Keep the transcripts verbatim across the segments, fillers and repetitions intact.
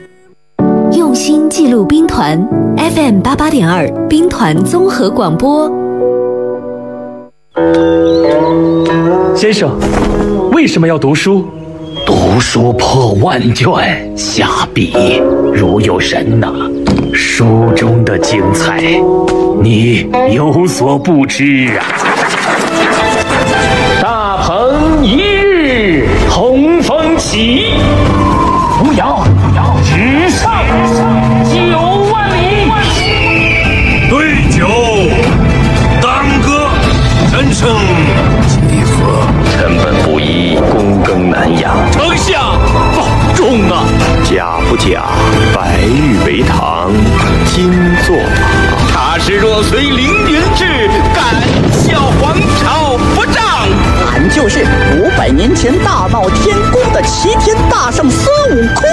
用心记录兵团 F M 八八点二兵团综合广播。 先生，为什么要读书？ 读书破万卷，下笔如有神呐、啊。书中的精彩，你有所不知啊！大鹏一日同风起，扶摇直上九万里。 对酒当歌，人生几何？ 成本不一，躬耕难养。 丞相保重啊！ 假不假？白玉为堂，金作马。 他是若随凌云志，敢笑皇朝不仗。 俺就是五百年前大闹天宫的齐天大圣孙悟空。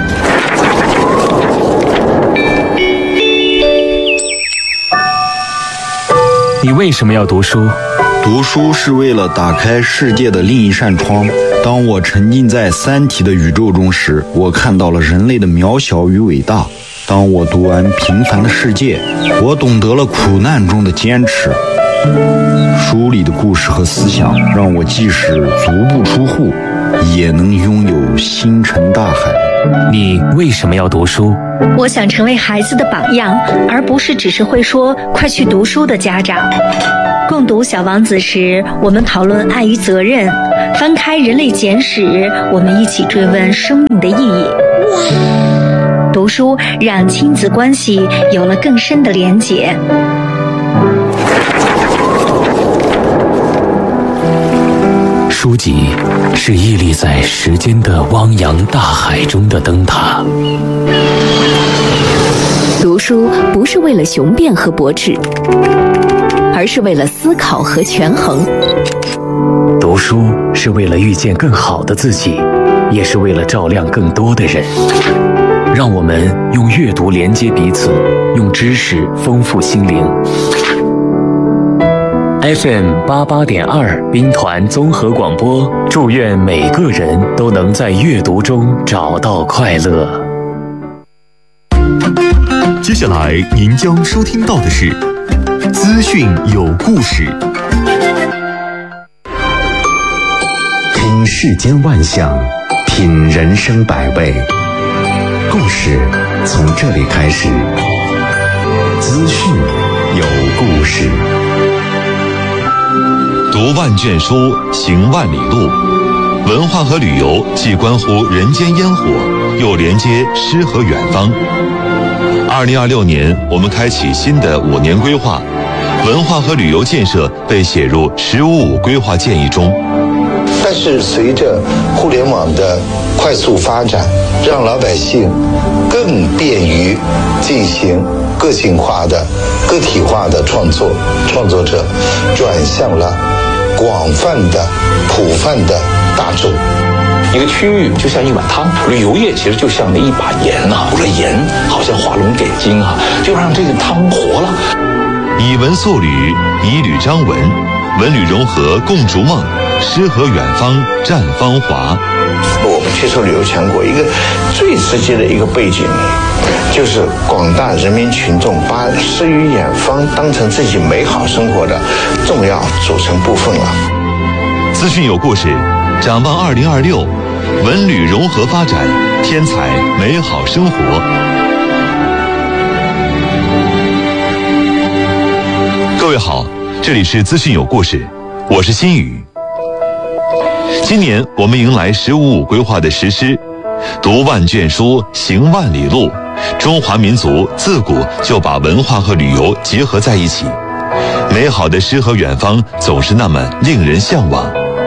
你为什么要读书？ 读书是为了打开世界的另一扇窗。当我沉浸在三体的宇宙中时，我看到了人类的渺小与伟大。当我读完《平凡的世界》，我懂得了苦难中的坚持。书里的故事和思想让我即使足不出户，也能拥有星辰大海。 你为什么要读书？ 我想成为孩子的榜样，而不是只是会说快去读书的家长。共读《小王子》时，我们讨论爱与责任；翻开《人类简史》，我们一起追问生命的意义。读书让亲子关系有了更深的连结。 书籍是屹立在时间的汪洋大海中的灯塔。 读书不是为了雄辩和驳斥，而是为了思考和权衡。 读书是为了遇见更好的自己，也是为了照亮更多的人。让我们用阅读连接彼此，用知识丰富心灵。F M 八八点二兵团综合广播，祝愿每个人都能在阅读中找到快乐。 接下来您将收听到的是资讯有故事。 听世间万象，品人生百味，故事从这里开始。资讯有故事。 读万卷书，行万里路。文化和旅游既关乎人间烟火，又连接诗和远方。二零二六年，我们开启新的五年规划，文化和旅游建设被写入“十五五”规划建议中。 但是随着互联网的快速发展，让老百姓更便于进行个性化的、个体化的创作，创作者转向了广泛的、普泛的大众。 一个区域就像一碗汤，旅游业其实就像那一把盐呐、啊，有了盐好像画龙点睛哈、啊，就让这个汤活了。 以文塑旅，以旅张文，文旅融合共筑梦，诗和远方绽芳华。 我们接受旅游强国，一个最直接的一个背景，就是广大人民群众把诗与远方当成自己美好生活的重要组成部分了。 资讯有故事，展望二零二六，文旅融合发展，天才美好生活。各位好，这里是资讯有故事，我是新宇。今年我们迎来“十五五”规划的实施，读万卷书，行万里路。中华民族自古就把文化和旅游结合在一起，美好的诗和远方总是那么令人向往。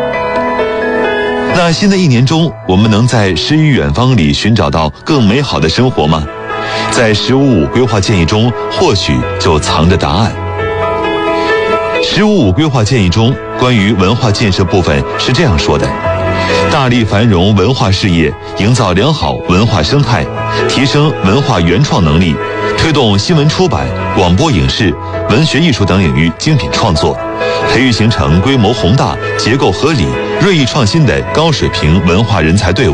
那新的一年中，我们能在诗与远方里寻找到更美好的生活吗？在“十五五”规划建议中，或许就藏着答案。十五五规划建议中，关于文化建设部分是这样说的：大力繁荣文化事业，营造良好文化生态，提升文化原创能力，推动新闻出版、广播影视、文学艺术等领域精品创作，培育形成规模宏大、结构合理、锐意创新的高水平文化人才队伍，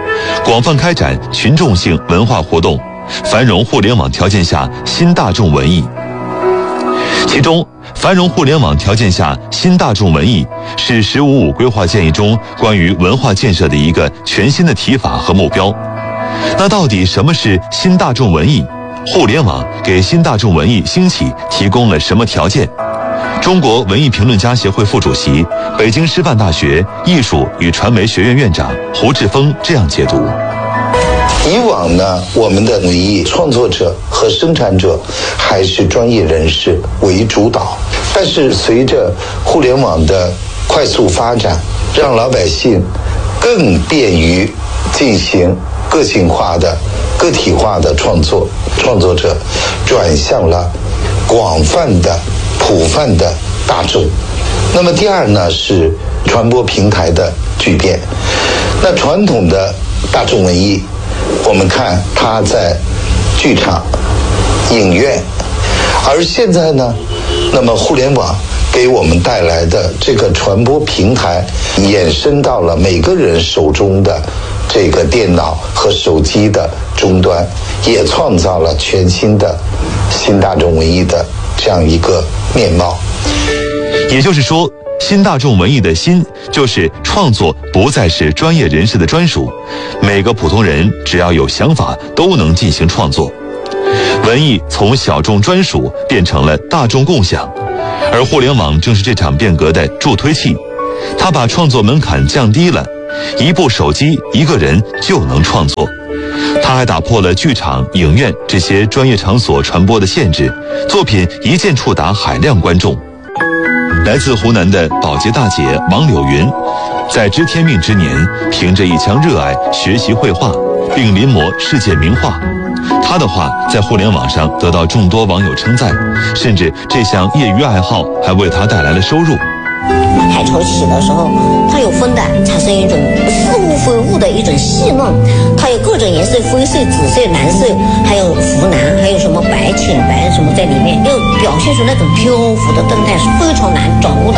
广泛开展群众性文化活动，繁荣互联网条件下新大众文艺。其中，繁荣互联网条件下新大众文艺是“十五五”规划建议中关于文化建设的一个全新的提法和目标。那到底什么是新大众文艺？互联网给新大众文艺兴起提供了什么条件？中国文艺评论家协会副主席、北京师范大学艺术与传媒学院院长胡志峰这样解读。 以往呢，我们的文艺创作者和生产者还是专业人士为主导，但是随着互联网的快速发展，让老百姓更便于进行个性化的、个体化的创作，创作者转向了广泛的、普泛的大众。那么第二呢，是传播平台的巨变。那传统的大众文艺，我们看它在剧场、影院，而现在呢，那么互联网给我们带来的这个传播平台，延伸到了每个人手中的这个电脑和手机的终端，也创造了全新的新大众文艺的这样一个面貌。 也就是说，新大众文艺的新，就是创作不再是专业人士的专属，每个普通人只要有想法都能进行创作。文艺从小众专属变成了大众共享，而互联网正是这场变革的助推器，它把创作门槛降低了，一部手机一个人就能创作。它还打破了剧场、影院这些专业场所传播的限制，作品一键触达海量观众。来自湖南的保洁大姐王柳云，在知天命之年，凭着一腔热爱学习绘画，并临摹世界名画。她的画在互联网上得到众多网友称赞，甚至这项业余爱好还为她带来了收入。 海潮起的时候，它有风的，产生一种似雾非雾的一种细梦，它有各种颜色，灰色、紫色、蓝色，还有湖蓝，还有什么白、浅白什么在里面，又表现出那种漂浮的动态，是非常难掌握的。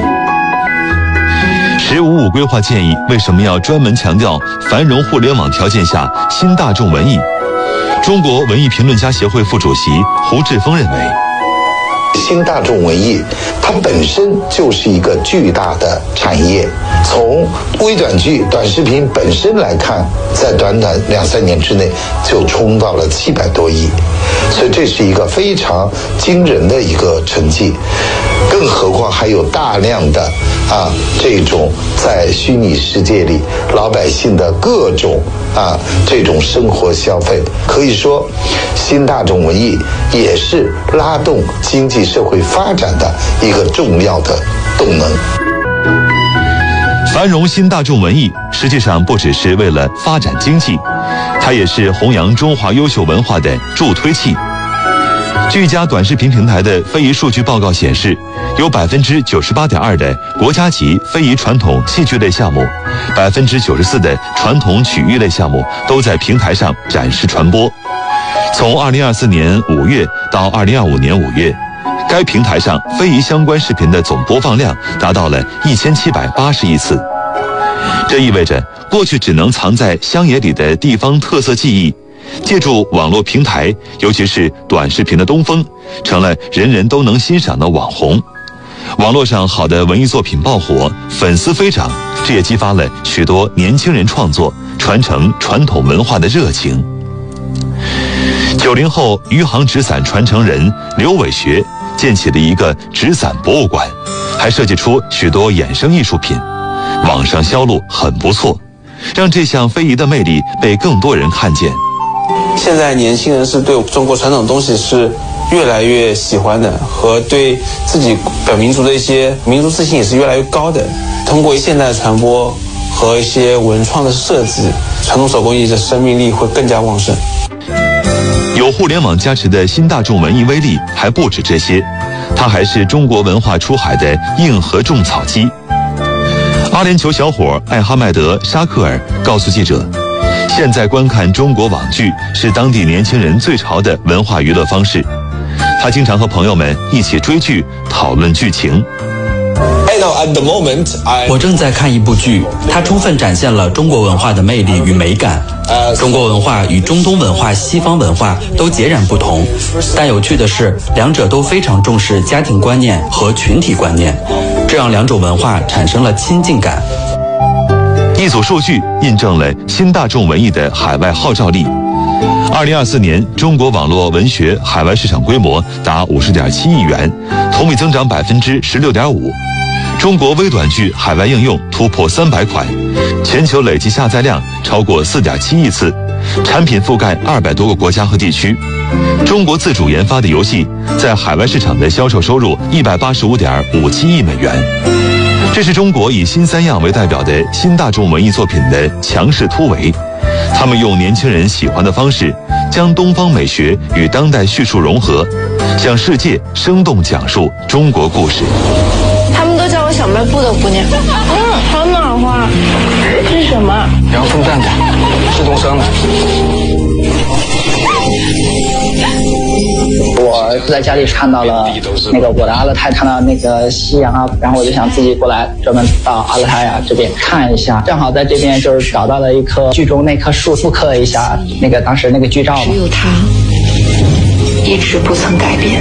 十五五规划建议为什么要专门强调繁荣互联网条件下新大众文艺？中国文艺评论家协会副主席胡志峰认为， 新大众文艺它本身就是一个巨大的产业，从微短剧、短视频本身来看，在短短两三年之内就冲到了七百多亿，所以这是一个非常惊人的一个成绩。更何况还有大量的啊这种在虚拟世界里老百姓的各种啊这种生活消费，可以说新大众文艺也是拉动经济社会发展的一个重要的动能。 繁荣新大众文艺实际上不只是为了发展经济，它也是弘扬中华优秀文化的助推器。据一家短视频平台的非遗数据报告显示，有百分之九十八点二的国家级非遗传统戏剧类项目，百分之九十四的传统曲艺类项目都在平台上展示传播。从二零二四年五月到二零二五年五月，该平台上非遗相关视频的总播放量达到了一千七百八十亿次。这意味着，过去只能藏在乡野里的地方特色技艺，借助网络平台，尤其是短视频的东风，成了人人都能欣赏的网红。网络上好的文艺作品爆火，粉丝飞涨，这也激发了许多年轻人创作、传承传统文化的热情。九零后余杭纸伞传承人刘伟学建起了一个纸伞博物馆，还设计出许多衍生艺术品，网上销路很不错，让这项非遗的魅力被更多人看见。 现在年轻人是对中国传统东西是越来越喜欢的，和对自己本民族的一些民族自信也是越来越高的。通过现代传播和一些文创的设计，传统手工艺的生命力会更加旺盛。 有互联网加持的新大众文艺威力还不止这些，它还是中国文化出海的硬核种草机。阿联酋小伙艾哈迈德·沙克尔告诉记者，现在观看中国网剧是当地年轻人最潮的文化娱乐方式。他经常和朋友们一起追剧，讨论剧情。 哎， 我正在看一部剧，它充分展现了中国文化的魅力与美感。中国文化与中东文化、西方文化都截然不同，但有趣的是，两者都非常重视家庭观念和群体观念，这让两种文化产生了亲近感。 一组数据印证了新大众文艺的海外号召力。二零二四年，中国网络文学海外市场规模达五十点七亿元，同比增长百分之十六点五。中国微短剧海外应用突破三百款，全球累计下载量超过四点七亿次，产品覆盖二百多个国家和地区。中国自主研发的游戏在海外市场的销售收入一百八十五点五七亿美元。这是中国以新三样为代表的新大众文艺作品的强势突围。他们用年轻人喜欢的方式，将东方美学与当代叙述融合，向世界生动讲述中国故事。 他们都叫我小卖部的姑娘。嗯，好暖和。这是什么？ 凉风蛋的，是冻伤的。 我在家里看到了那个我的阿勒泰，看到那个夕阳啊，然后我就想自己过来专门到阿勒泰啊这边看一下，正好在这边就是找到了一棵剧中那棵树，复刻一下那个当时那个剧照嘛。 只有他一直不曾改变。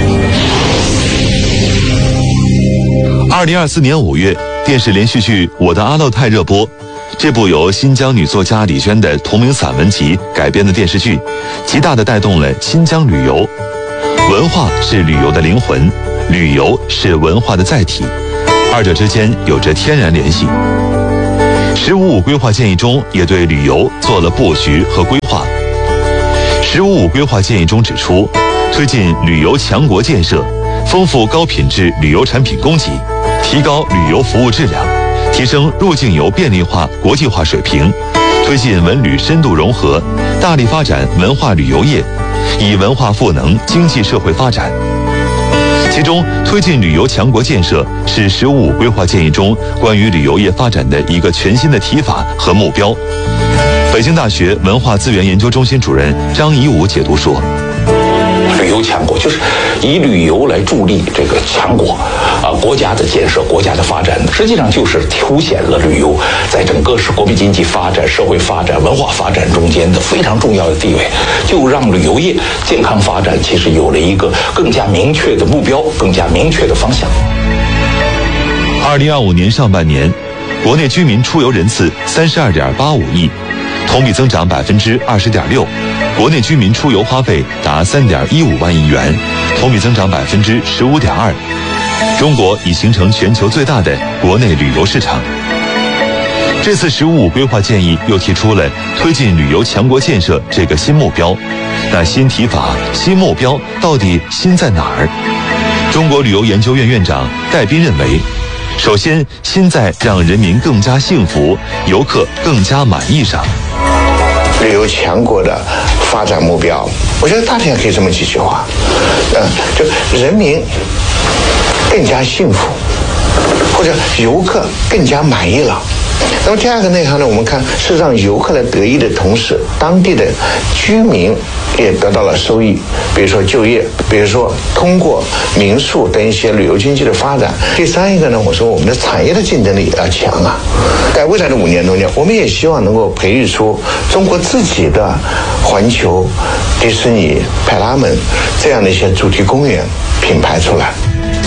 二零二四年五月，电视连续剧《我的阿勒泰》热播。这部由新疆女作家李娟的同名散文集改编的电视剧，极大地带动了新疆旅游。文化是旅游的灵魂，旅游是文化的载体，二者之间有着天然联系。十五五规划建议中也对旅游做了布局和规划。十五五规划建议中指出，推进旅游强国建设，丰富高品质旅游产品供给，提高旅游服务质量，提升入境游便利化、国际化水平，推进文旅深度融合，大力发展文化旅游业，以文化赋能经济社会发展。其中，推进旅游强国建设是“十五五”规划建议中关于旅游业发展的一个全新的提法和目标。北京大学文化资源研究中心主任张颐武解读说：“ 旅游强国就是以旅游来助力这个强国啊国家的建设、国家的发展，实际上就是凸显了旅游在整个是国民经济发展、社会发展、文化发展中间的非常重要的地位，就让旅游业健康发展其实有了一个更加明确的目标、更加明确的方向。” 二零二五年上半年，国内居民出游人次三十二点八五亿，同比增长百分之二十点六。国内居民出游花费达三点一五万亿元，同比增长百分之十五点二。中国已形成全球最大的国内旅游市场。这次“十五五”规划建议又提出了推进旅游强国建设这个新目标。那新提法、新目标到底新在哪儿？中国旅游研究院院长戴斌认为，首先新在让人民更加幸福，游客更加满意上。 旅游强国的发展目标，我觉得大体上可以这么几句话，嗯、呃，就人民更加幸福，或者游客更加满意了。那么第二个内涵呢，我们看是让游客来得益的同时，当地的居民也得到了收益，比如说就业，比如说通过民宿等一些旅游经济的发展。第三一个呢，我说我们的产业的竞争力也要强啊。在未来的五年中间，我们也希望能够培育出中国自己的环球、迪士尼、派拉蒙这样的一些主题公园品牌出来。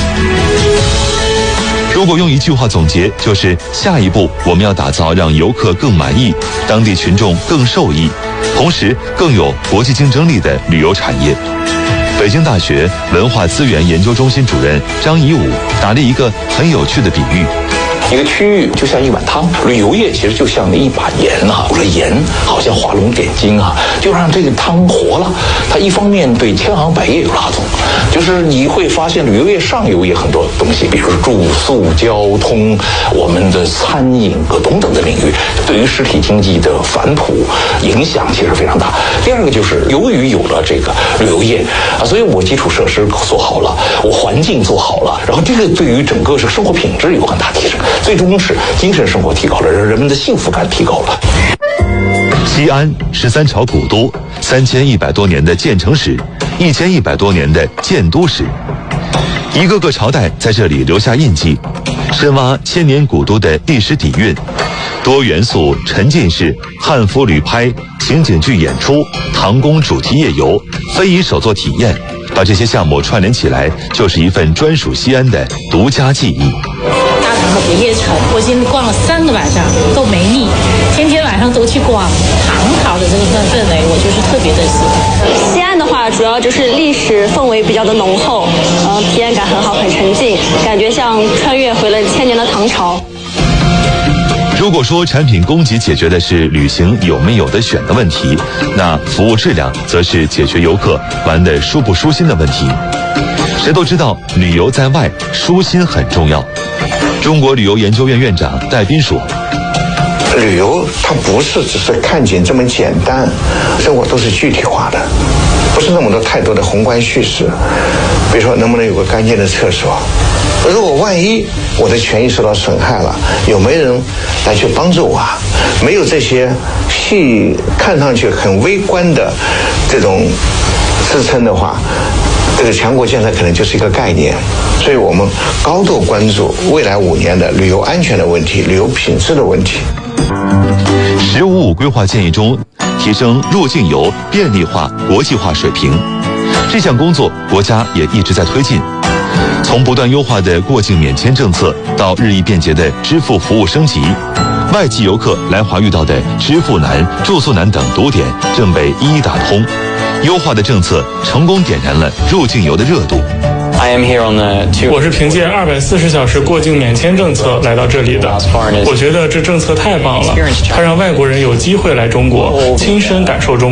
如果用一句话总结，就是下一步我们要打造让游客更满意、当地群众更受益，同时更有国际竞争力的旅游产业。北京大学文化资源研究中心主任张颐武打了一个很有趣的比喻。 一个区域就像一碗汤，旅游业其实就像一把盐啊，有了盐好像画龙点睛啊，就让这个汤活了。它一方面对千行百业有拉动，就是你会发现旅游业上游也很多东西，比如说住宿、交通、我们的餐饮各等等的领域，对于实体经济的反哺影响其实非常大。第二个就是由于有了这个旅游业啊，所以我基础设施做好了，我环境做好了，然后这个对于整个是生活品质有很大提升。最终是精神生活提高了，人们的幸福感提高了。 西安是三朝古都，三千一百多年的建城史，一千一百多年的建都史，一个个朝代在这里留下印记。 深挖千年古都的历史底蕴，多元素沉浸式汉服旅拍、情景剧演出、唐宫主题夜游、非遗手作体验，把这些项目串联起来，就是一份专属西安的独家记忆。 大唐和别业城，我已经逛了三个晚上都没腻，天天晚上都去逛。唐朝的这个氛围，我就是特别的喜欢。 西安的话，主要就是历史氛围比较的浓厚，呃，体验感很好，很沉浸，感觉像穿越回了千年的唐朝。 如果说产品供给解决的是旅行有没有的选的问题，那服务质量则是解决游客玩得舒不舒心的问题。谁都知道旅游在外，舒心很重要。中国旅游研究院院长戴斌说， 旅游它不是只是看景这么简单，生活都是具体化的，不是那么多太多的宏观叙事。比如说能不能有个干净的厕所，如果万一我的权益受到损害了，有没有人来去帮助我啊？没有这些细看上去很微观的这种支撑的话，这个强国建设可能就是一个概念。所以我们高度关注未来五年的旅游安全的问题、旅游品质的问题。 十五五规划建议中，提升入境游便利化、国际化水平，这项工作国家也一直在推进。从不断优化的过境免签政策到日益便捷的支付服务升级，外籍游客来华遇到的支付难、住宿难等堵点正被一一打通。优化的政策成功点燃了入境游的热度。 我是凭借二百四十小时过境免签政策来到这里的，我觉得这政策太棒了，它让外国人有机会来中国，亲身感受中国。